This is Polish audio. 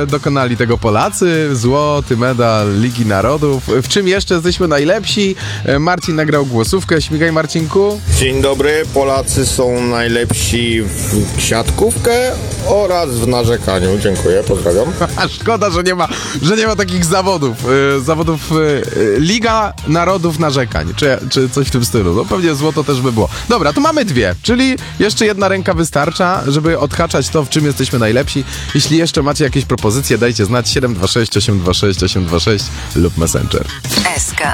dokonali tego Polacy. Złoty medal Ligi Narodów. W czym jeszcze jesteśmy najlepsi? Marcin nagrał głosówkę. Śmigaj, Marcinku. Dzień dobry, Polacy są najlepsi w siatkówkę oraz w narzekaniu. Dziękuję, pozdrawiam. A szkoda, że nie ma takich zawodów. Liga Narodów Narzekań, czy coś w tym stylu. No pewnie złoto też by było. Dobra, to mamy dwie, czyli jeszcze jedna ręka wystarcza, żeby odhaczać to, w czym jesteśmy najlepsi. Jeśli jeszcze macie jakieś propozycje, dajcie znać 726 826 826 lub Messenger. SK